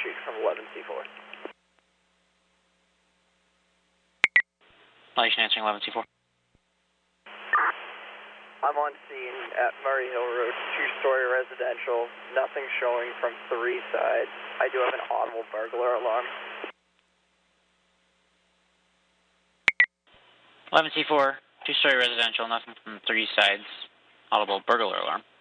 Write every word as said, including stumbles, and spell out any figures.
troubleshoot from eleven C four. Violation answering eleven C four. I'm on scene at Murray Hill Road, two-story residential. Nothing showing from three sides. I do have an audible burglar alarm. eleven C four, two-story residential, nothing from three sides. Audible burglar alarm.